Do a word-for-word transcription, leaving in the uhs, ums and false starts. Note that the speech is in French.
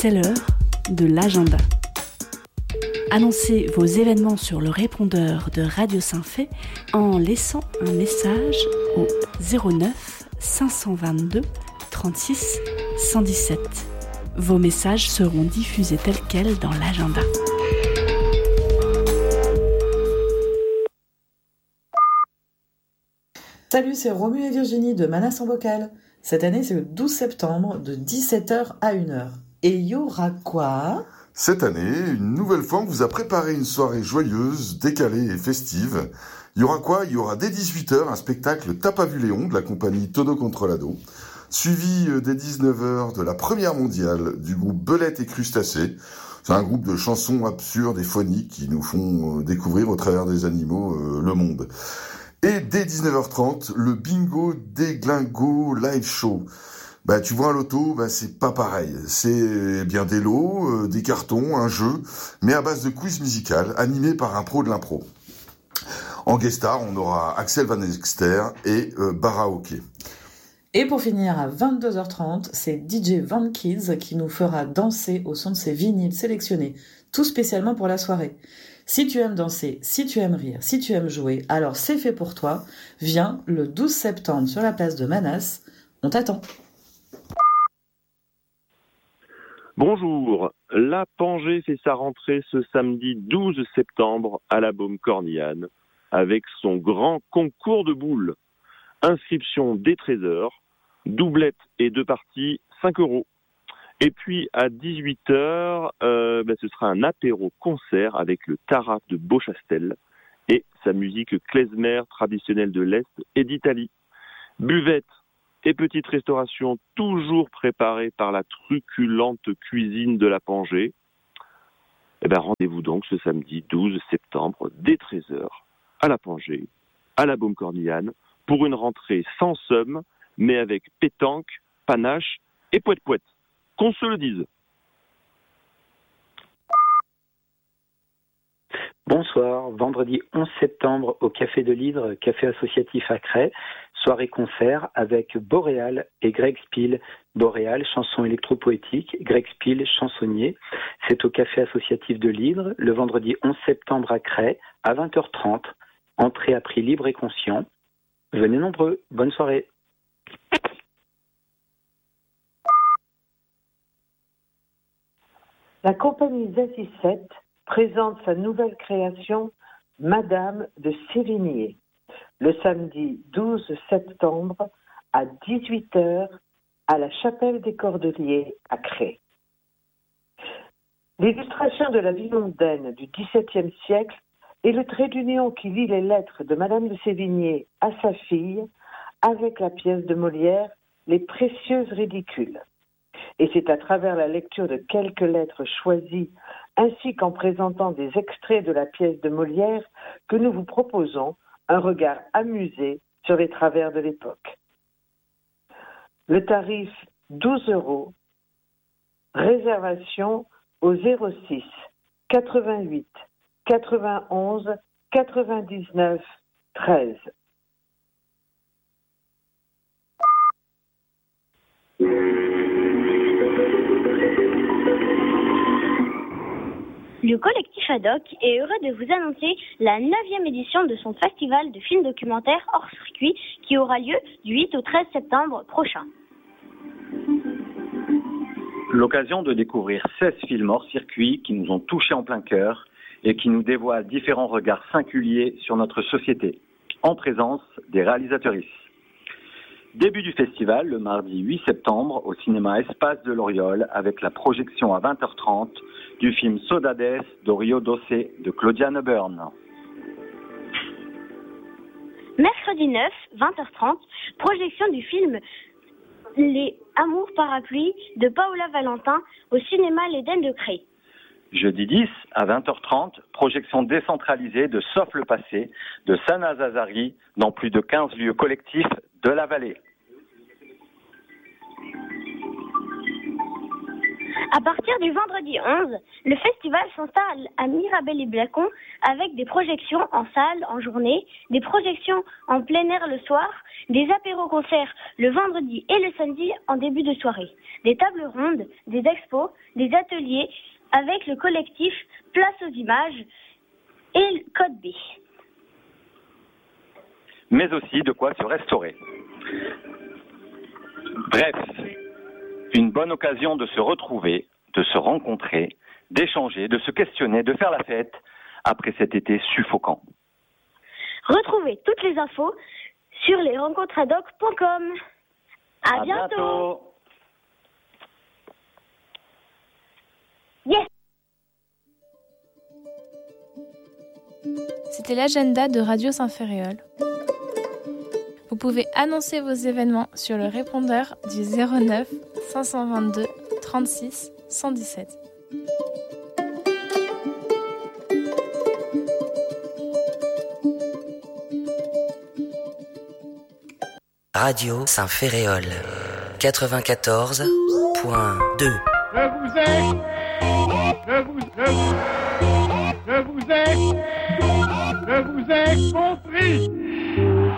C'est l'heure de l'agenda. Annoncez vos événements sur le répondeur de Radio Saint-Fé en laissant un message au zéro neuf cinq cent vingt-deux trente-six cent dix-sept. Vos messages seront diffusés tels quels dans l'agenda. Salut, c'est Romu et Virginie de Manas en vocal. Cette année, c'est le douze septembre de dix-sept heures à une heure. Et il y aura quoi ? Cette année, une nouvelle fois, on vous a préparé une soirée joyeuse, décalée et festive. Il y aura quoi ? Il y aura dès dix-huit heures un spectacle T'as pas vu Léon de la compagnie Tonneau Controlado, suivi dès dix-neuf heures de la première mondiale du groupe Belette et Crustacés. C'est un groupe de chansons absurdes et phoniques qui nous font découvrir au travers des animaux euh, le monde. Et dès dix-neuf heures trente, le Bingo Déglingo Live Show. Bah, tu vois, un loto, bah, c'est pas pareil. C'est bien des lots, euh, des cartons, un jeu, mais à base de quiz musical, animé par un pro de l'impro. En guest star, on aura Axel Van Exter et euh, Baraoke. Et pour finir, à vingt-deux heures trente, c'est D J Van Kids qui nous fera danser au son de ses vinyles sélectionnés, tout spécialement pour la soirée. Si tu aimes danser, si tu aimes rire, si tu aimes jouer, alors c'est fait pour toi. Viens le douze septembre sur la place de Manas. On t'attend. Bonjour, la Pangée fait sa rentrée ce samedi douze septembre à la Baume Cornillane avec son grand concours de boules. Inscription dès treize heures, doublette et deux parties, cinq euros. Et puis à dix-huit heures, euh, ben, ce sera un apéro-concert avec le Taraf de Beauchastel et sa musique klezmer traditionnelle de l'Est et d'Italie. Buvette et petite restauration toujours préparée par la truculente cuisine de la Pangée. Eh ben, rendez-vous donc ce samedi douze septembre dès treize heures à la Pangée, à la Baume Cornillane, pour une rentrée sans somme, mais avec pétanque, panache et poète-poète. Qu'on se le dise. Bonsoir, vendredi onze septembre au Café de l'Hydre, café associatif à Cray, soirée-concert avec Boréal et Greg Spiel. Boréal, chanson électropoétique, Greg Spiel, chansonnier. C'est au Café associatif de l'Hydre, le vendredi onze septembre à Cray, à vingt heures trente. Entrée à prix libre et conscient. Venez nombreux, bonne soirée. La compagnie Zazie sept présente sa nouvelle création, Madame de Sévigné, le samedi douze septembre à dix-huit heures à la Chapelle des Cordeliers à Cray. L'illustration de la vie mondaine du dix-septième siècle est le trait d'union qui lie les lettres de Madame de Sévigné à sa fille avec la pièce de Molière, Les Précieuses Ridicules. Et c'est à travers la lecture de quelques lettres choisies, ainsi qu'en présentant des extraits de la pièce de Molière, que nous vous proposons un regard amusé sur les travers de l'époque. Le tarif douze euros, réservation au zéro six quatre-vingt-huit quatre-vingt-onze quatre-vingt-dix-neuf treize. Le collectif Haddock est heureux de vous annoncer la neuvième édition de son festival de films documentaires hors circuit qui aura lieu du huit au treize septembre prochain. L'occasion de découvrir seize films hors circuit qui nous ont touchés en plein cœur et qui nous dévoilent différents regards singuliers sur notre société, en présence des réalisatrices. Début du festival, le mardi huit septembre, au cinéma Espace de l'Oriole, avec la projection à vingt heures trente du film Saudades d'Orio Doce de Claudia Neuburn. Mercredi neuf, vingt heures trente, projection du film Les Amours Parapluies de Paola Valentin au cinéma L'Éden de Cray. Jeudi dix, à vingt heures trente, projection décentralisée de Sauf le passé de Sana Zazari dans plus de quinze lieux collectifs de la vallée. À partir du vendredi onze, le festival s'installe à Mirabel-et-Blacon avec des projections en salle en journée, des projections en plein air le soir, des apéros-concerts le vendredi et le samedi en début de soirée, des tables rondes, des expos, des ateliers avec le collectif Place aux images et le Code B. Mais aussi de quoi se restaurer. Bref, une bonne occasion de se retrouver, de se rencontrer, d'échanger, de se questionner, de faire la fête après cet été suffocant. Retrouvez toutes les infos sur les rencontres ad hoc point com. À, à bientôt. bientôt. Yes. C'était l'agenda de Radio Saint-Ferréol. Vous pouvez annoncer vos événements sur le répondeur du zéro neuf cinq cent vingt-deux trente-six cent dix-sept. Radio Saint-Ferréol quatre-vingt-quatorze point deux. Je vous ai, je vous, je vous, je vous ai, je vous ai compris.